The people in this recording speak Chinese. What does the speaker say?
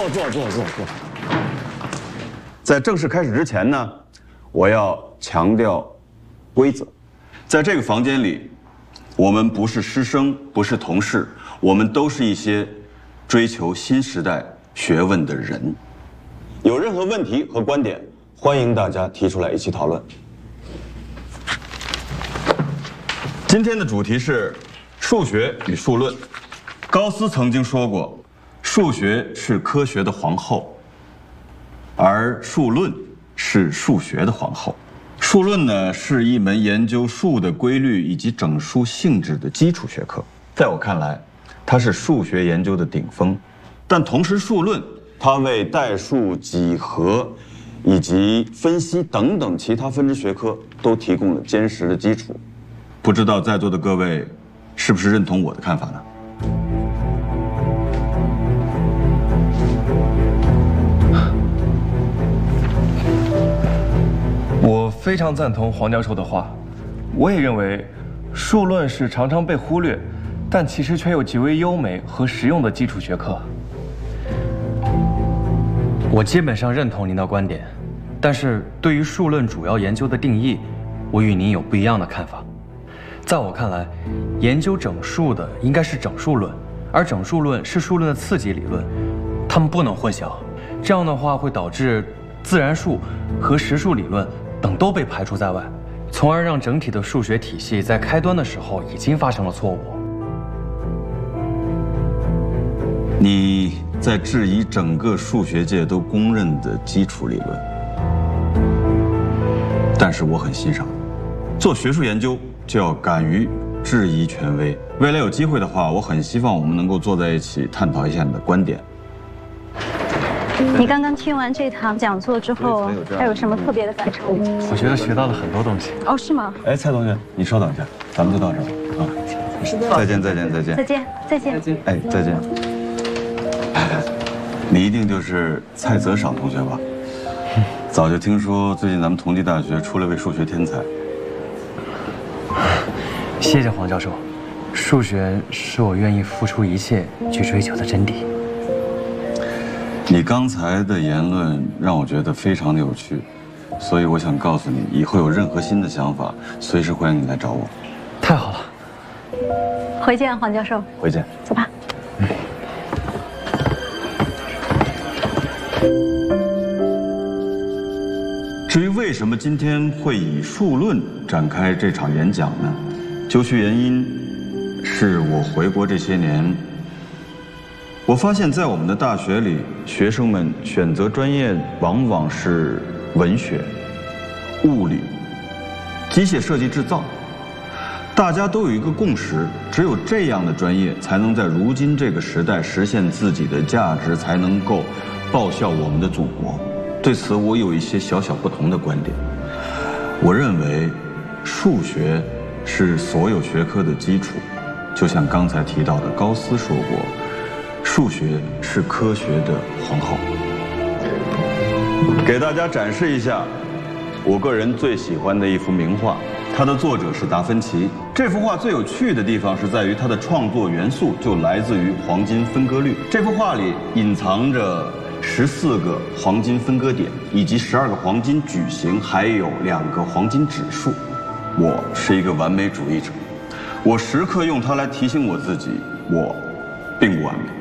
坐。在正式开始之前呢，我要强调规则。在这个房间里，我们不是师生，不是同事，我们都是一些追求新时代学问的人。有任何问题和观点，欢迎大家提出来一起讨论。今天的主题是数学与数论。高斯曾经说过，数学是科学的皇后，而数论是数学的皇后。数论呢，是一门研究数的规律以及整数性质的基础学科。在我看来，它是数学研究的顶峰。但同时，数论它为代数、几何以及分析等等其他分支学科都提供了坚实的基础。不知道在座的各位是不是认同我的看法呢？ 我非常赞同黄教授的话，我也认为，数论是常常被忽略，但其实却又极为优美和实用的基础学科。 我基本上认同您的观点，但是对于数论主要研究的定义，我与您有不一样的看法。在我看来，研究整数的应该是整数论，而整数论是数论的次级理论，它们不能混淆。这样的话会导致自然数和实数理论等都被排除在外，从而让整体的数学体系在开端的时候已经发生了错误。 你在质疑整个数学界都公认的基础理论，但是我很欣赏。做学术研究就要敢于质疑权威。未来有机会的话，我很希望我们能够坐在一起探讨一下你的观点。 你刚刚听完这堂讲座之后，还有什么特别的感受？ 我觉得学到了很多东西。 哦，是吗？ 哎，蔡同学，你稍等一下，咱们就到这儿啊。再见。哎，再见。你一定就是蔡泽赏同学吧？早就听说最近咱们同济大学出了位数学天才。 谢谢黄教授，数学是我愿意付出一切去追求的真谛。 你刚才的言论让我觉得非常的有趣，所以我想告诉你，以后有任何新的想法，随时欢迎你来找我。 太好了， 回见，黄教授。 回见。 走吧。 至于为什么今天会以数论展开这场演讲呢？究其原因，是我回国这些年，我发现在我们的大学里，学生们选择专业往往是文学、物理、机械设计制造。大家都有一个共识，只有这样的专业才能在如今这个时代实现自己的价值，才能够报效我们的祖国。对此，我有一些小小不同的观点。我认为，数学是所有学科的基础，就像刚才提到的高斯说过，数学是科学的皇后。给大家展示一下我个人最喜欢的一幅名画，它的作者是达芬奇。这幅画最有趣的地方是在于它的创作元素就来自于黄金分割律。这幅画里隐藏着14个黄金分割点，以及12个黄金矩形，还有2个黄金指数。我是一个完美主义者，我时刻用它来提醒我自己，我并不完美。